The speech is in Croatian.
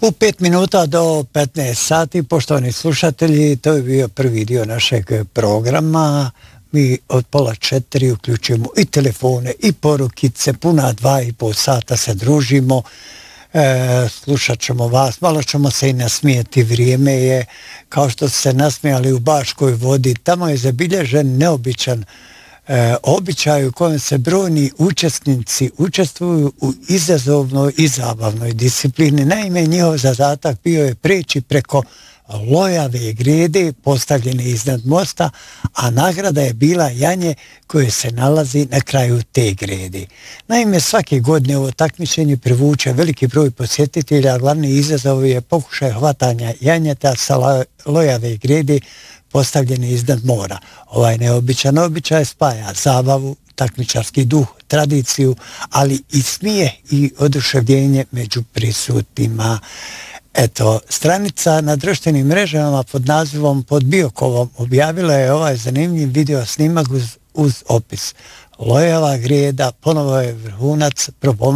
U 5 minuta do 15 sati, poštovani slušatelji, to je bio prvi dio našeg programa. Mi od 3:30 uključujemo i telefone i porukice, puna 2,5 sata se družimo, slušat ćemo vas, malo ćemo se i nasmijeti, vrijeme je, kao što ste se nasmijali u Baškoj Vodi, tamo je zabilježen neobičan običaj u kojem se brojni učesnici učestvuju u izazovnoj i zabavnoj disciplini. Naime, njihov zadatak bio je preći preko lojave grede postavljene iznad mosta, a nagrada je bila janje koje se nalazi na kraju te grede. Naime, svake godine ovo takmičenje privuče veliki broj posjetitelja, a glavni izazov je pokušaj hvatanja janjeta sa lojave grede postavljene iznad mora. Ovaj neobičan običaj spaja zabavu, takmičarski duh, tradiciju, ali i smijeh i oduševljenje među prisutnima. Eto, stranica na društvenim mrežama pod nazivom Pod Biokovom objavila je ovaj zanimljiv video snimak uz opis. Lojava greda ponovo je vrhunac